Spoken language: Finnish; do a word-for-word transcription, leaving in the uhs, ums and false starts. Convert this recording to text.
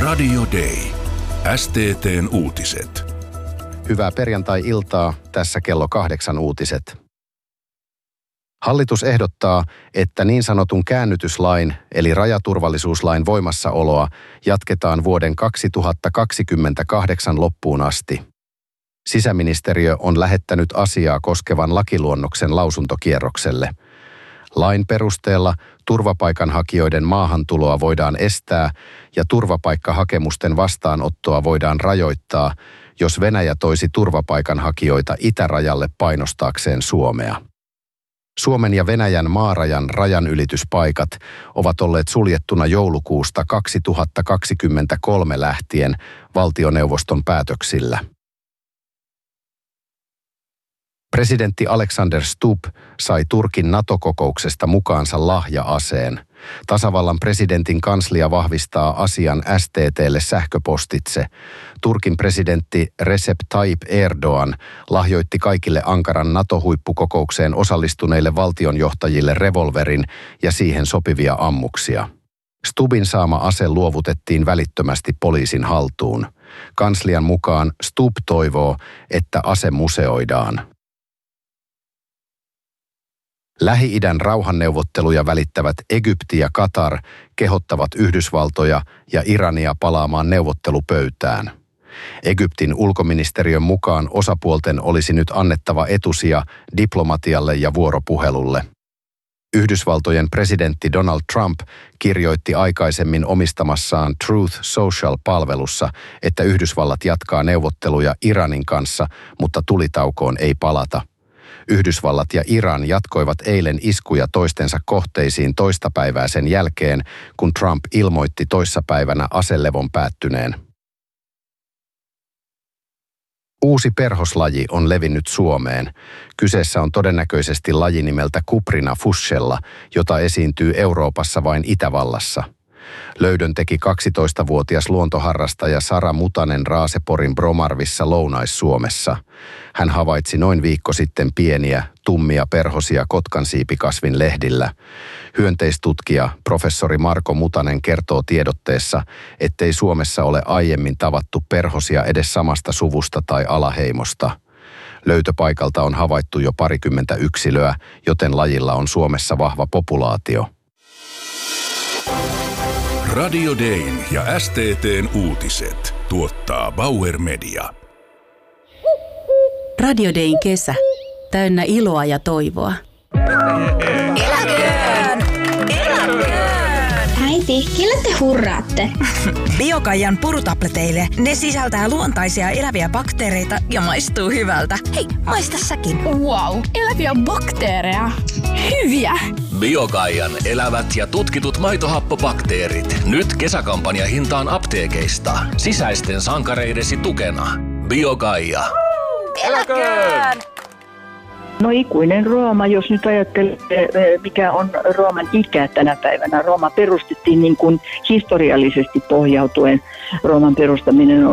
Radio Day. S T T:n uutiset. Hyvää perjantai-iltaa, tässä kello kahdeksan uutiset. Hallitus ehdottaa, että niin sanotun käännytyslain eli rajaturvallisuuslain voimassaoloa jatketaan vuoden kaksituhattakaksikymmentäkahdeksan loppuun asti. Sisäministeriö on lähettänyt asiaa koskevan lakiluonnoksen lausuntokierrokselle. Lain perusteella turvapaikanhakijoiden maahantuloa voidaan estää ja turvapaikkahakemusten vastaanottoa voidaan rajoittaa, jos Venäjä toisi turvapaikanhakijoita itärajalle painostaakseen Suomea. Suomen ja Venäjän maarajan rajanylityspaikat ovat olleet suljettuna joulukuusta kaksituhattakaksikymmentäkolme lähtien valtioneuvoston päätöksillä. Presidentti Alexander Stubb sai Turkin NATO-kokouksesta mukaansa lahja-aseen. Tasavallan presidentin kanslia vahvistaa asian S T T:lle sähköpostitse. Turkin presidentti Recep Tayyip Erdoğan lahjoitti kaikille Ankaran NATO-huippukokoukseen osallistuneille valtionjohtajille revolverin ja siihen sopivia ammuksia. Stubbin saama ase luovutettiin välittömästi poliisin haltuun. Kanslian mukaan Stubb toivoo, että ase museoidaan. Lähi-idän rauhanneuvotteluja välittävät Egypti ja Katar kehottavat Yhdysvaltoja ja Irania palaamaan neuvottelupöytään. Egyptin ulkoministeriön mukaan osapuolten olisi nyt annettava etusija diplomatialle ja vuoropuhelulle. Yhdysvaltojen presidentti Donald Trump kirjoitti aikaisemmin omistamassaan Truth Social-palvelussa, että Yhdysvallat jatkaa neuvotteluja Iranin kanssa, mutta tulitaukoon ei palata. Yhdysvallat ja Iran jatkoivat eilen iskuja toistensa kohteisiin toista päivää sen jälkeen, kun Trump ilmoitti toissapäivänä aselevon päättyneen. Uusi perhoslaji on levinnyt Suomeen. Kyseessä on todennäköisesti laji nimeltä Cuprina fuchsella, jota esiintyy Euroopassa vain Itävallassa. Löydön teki kaksitoistavuotias luontoharrastaja Sara Mutanen Raaseporin Bromarvissa Lounais-Suomessa. Hän havaitsi noin viikko sitten pieniä, tummia perhosia kotkansiipikasvin lehdillä. Hyönteistutkija professori Marko Mutanen kertoo tiedotteessa, ettei Suomessa ole aiemmin tavattu perhosia edes samasta suvusta tai alaheimosta. Löytöpaikalta on havaittu jo parikymmentä yksilöä, joten lajilla on Suomessa vahva populaatio. Radio Dayn ja S T T:n uutiset tuottaa Bauer Media. Radio Dayn kesä. Täynnä iloa ja toivoa. Eläköön! Eläköön! Äiti, kelle te hurraatte? Biokaijan purutableteille. Ne sisältää luontaisia eläviä bakteereita ja maistuu hyvältä. Hei, maista säkin. Wow, eläviä bakteereja. Hyviä! Biokaijan elävät ja tutkitut maitohappobakteerit. Nyt kesäkampanja hintaan apteekeista. Sisäisten sankareidesi tukena. Biokaija. Eläköön! No ikuinen Rooma, jos nyt ajattelee, mikä on Rooman ikä tänä päivänä. Rooma perustettiin niin kuin historiallisesti pohjautuen. Rooman perustaminen